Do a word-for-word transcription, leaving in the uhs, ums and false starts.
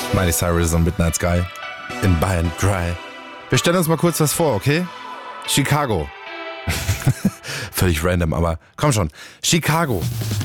Miley Cyrus und Midnight Sky in Bayern Dry. Wir stellen uns mal kurz was vor, okay? Chicago. Völlig random, aber komm schon. Chicago.